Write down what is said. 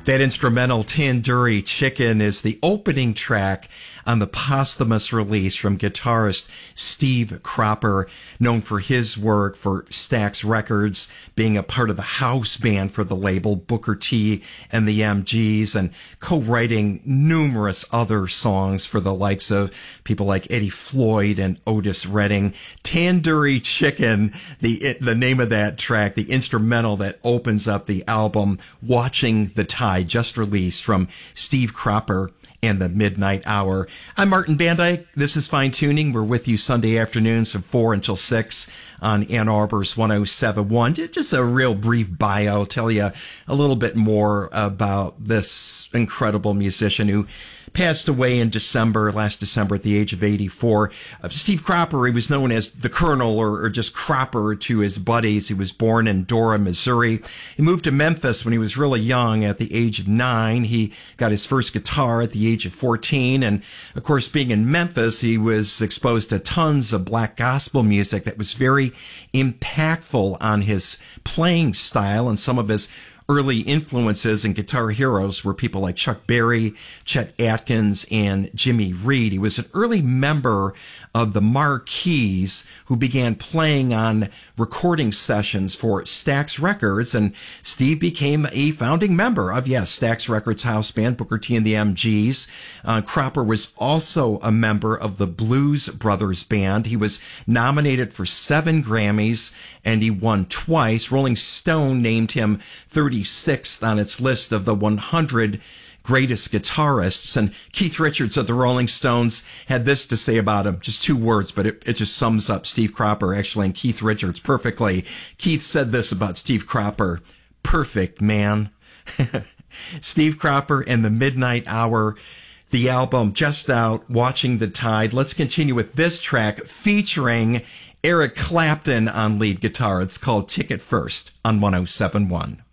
That instrumental Tandoori Chicken is the opening track on the posthumous release from guitarist Steve Cropper, known for his work for Stax Records, being a part of the house band for the label Booker T and the MGs, and co-writing numerous other songs for the likes of people like Eddie Floyd and Otis Redding. Tandoori Chicken, the name of that track, the instrumental that opens up the album, Watching the Tide, just released from Steve Cropper and the Midnight Hour. I'm Martin Van Dyke. This is Fine Tuning. We're with you Sunday afternoons from 4 until 6 on Ann Arbor's 107.1. Just a real brief bio, tell you a little bit more about this incredible musician who passed away in last December at the age of 84. Steve Cropper, he was known as the Colonel or just Cropper to his buddies. He was born in Dora, Missouri. He moved to Memphis when he was really young at the age of 9. He got his first guitar at the age of 14. And of course, being in Memphis, he was exposed to tons of black gospel music that was very impactful on his playing style, and some of his early influences and guitar heroes were people like Chuck Berry, Chet Atkins, and Jimmy Reed. He was an early member of the Marquees, who began playing on recording sessions for Stax Records, and Steve became a founding member of, Stax Records house band, Booker T and the MGs. Cropper was also a member of the Blues Brothers Band. He was nominated for 7 Grammys, and he won twice. Rolling Stone named him 36th on its list of the 100 greatest guitarists. And Keith Richards of the Rolling Stones had this to say about him, just 2 words, but it just sums up Steve Cropper, actually, and Keith Richards perfectly. Keith said this about Steve Cropper: perfect, man. Steve Cropper and the Midnight Hour, the album just out, Watching the Tide. Let's continue with this track featuring Eric Clapton on lead guitar. It's called Ticket First on 107.1.